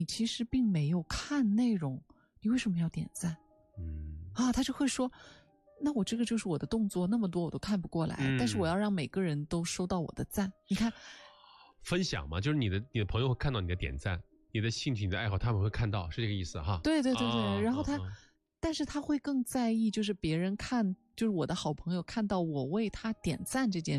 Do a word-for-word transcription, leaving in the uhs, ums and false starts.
你其实并没有看内容，你为什么要点赞？ 嗯啊，他就会说，那我这个就是我的动作，那么多我都看不过来， 嗯、 但是我要让每个人都收到我的赞。你看， 分享嘛，就是你的你的朋友会看到你的点赞，你的兴趣、你的爱好，他们会看到，是这个意思哈？ 对对对对， 啊、 然后他、 啊啊但是他会更在意，就是别人看，就是我的好朋友看到我为他点赞这件